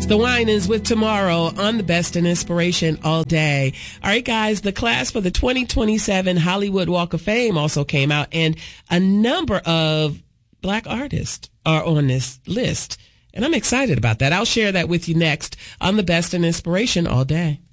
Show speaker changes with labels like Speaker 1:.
Speaker 1: The Winans with Tomorrow on the Best in Inspiration all day. All right, guys, the class for the 2027 Hollywood Walk of Fame also came out, and a number of Black artists are on this list. And I'm excited about that. I'll share that with you next on the Best in Inspiration all day.